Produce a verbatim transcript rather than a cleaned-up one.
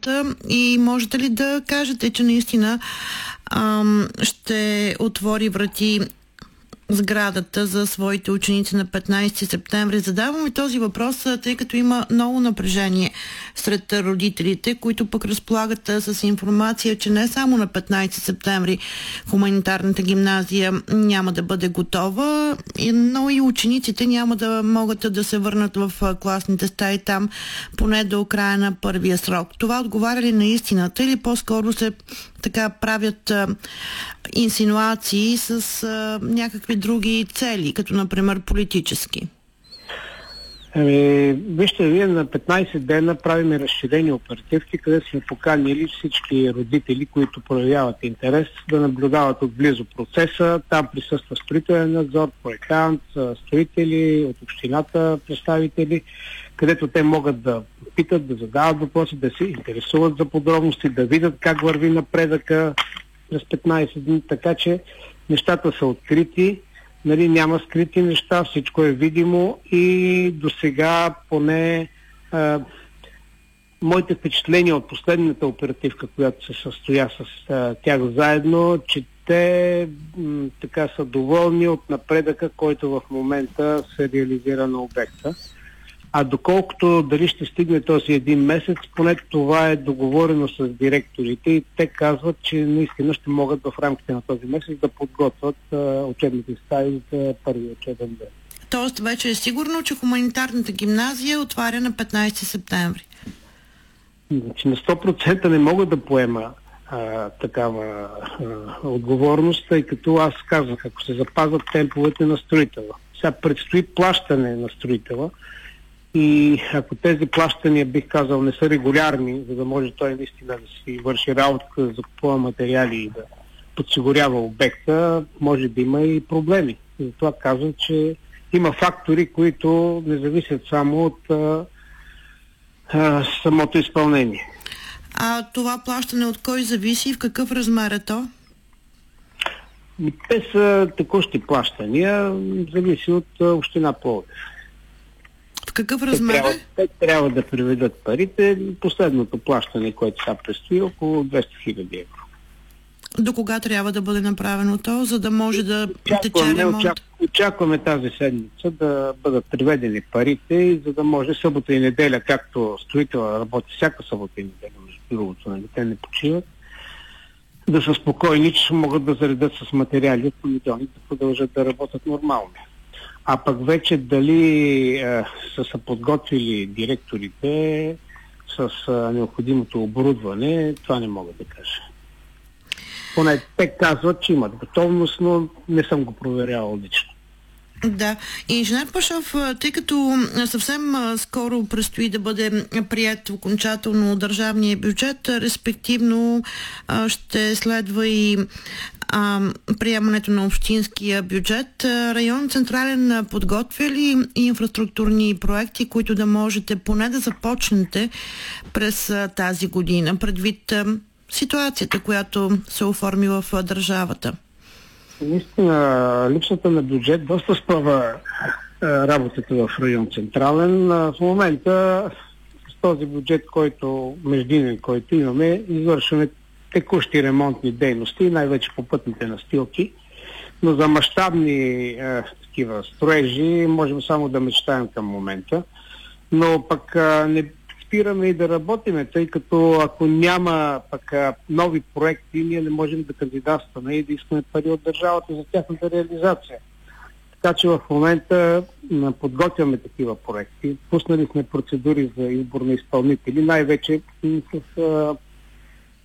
държавата и можете ли да кажете, че наистина ам, ще отвори врати сградата за своите ученици на петнайсети септември? Задавам и този въпрос, тъй като има много напрежение сред родителите, които пък разполагат с информация, че не само на петнайсети септември хуманитарната гимназия няма да бъде готова, но и учениците няма да могат да се върнат в класните стаи там поне до края на първия срок. Това отговаря ли на истината или по-скоро се така правят а, инсинуации с а, някакви други цели, като например политически? Ами, вижте, ние на петнайсет дена правим разширени оперативки, където сме поканили всички родители, които проявяват интерес да наблюдават отблизо процеса. Там присъства строителен надзор, проектант, строители, от общината представители, където те могат да питат, да задават въпроси, да се интересуват за подробности, да видят как върви напредъка през петнайсет дни, така че нещата са открити, нали, няма скрити неща, всичко е видимо и до сега поне а, моите впечатления от последната оперативка, която се състоя с а, тях заедно, че те м, така са доволни от напредъка, който в момента се реализира на обекта. А доколкото дали ще стигне този един месец, поне това е договорено с директорите и те казват, че наистина ще могат в рамките на този месец да подготвят а, учебните стаи за първи учебен ден. Тоест вече е сигурно, че хуманитарната гимназия отваря на петнайсети септември. Значи на сто процента не мога да поема а, такава а, отговорност, тъй като аз казах, ако се запазват темповете на строителя. Сега предстои плащане на строителя. И ако тези плащания, бих казал, не са регулярни, за да може той наистина да си върши работа, да закупува материали и да подсигурява обекта, може да има и проблеми. И затова казвам, че има фактори, които не зависят само от а, а, самото изпълнение. А това плащане от кой зависи и в какъв размер е то? Те са текущи плащания, зависи от а, община Пловдив. В какъв размер? Те трябва, те трябва да приведат парите. Последното плащане, което сега предстои, около двеста хиляди евро. До кога трябва да бъде направено то, за да може да тече ремонт? Очакваме, очакваме тази седмица да бъдат приведени парите и за да може събота и неделя, както строителя работи всяка събота и неделя, между другото, нали, те не почиват, да са спокойни, че ще могат да заредят с материали от понеделник да продължат да работят нормално. А пък вече дали а, са, са подготвили директорите с а, необходимото оборудване, това не мога да кажа. Поне те казват, че имат готовност, но не съм го проверявал лично. Да. Инженер Пашов, тъй като съвсем скоро предстои да бъде прият окончателно държавния бюджет, респективно ще следва и а, приемането на общинския бюджет, район Централен подготвя ли инфраструктурни проекти, които да можете поне да започнете през тази година, предвид ситуацията, която се оформи в държавата? Наистина, липсата на бюджет доста спъва работата в район Централен. В момента с този бюджет, който междинен, който имаме, извършваме текущи ремонтни дейности, най-вече по пътните настилки, но за мащабни е, такива строежи можем само да мечтаем към момента, но пък е, не спираме и да работиме, тъй като ако няма пък е, нови проекти, ние не можем да кандидатстваме и да искаме пари от държавата за тяхната реализация. Така че в момента е, подготвяме такива проекти, пуснали сме процедури за избор на изпълнители, най-вече с е,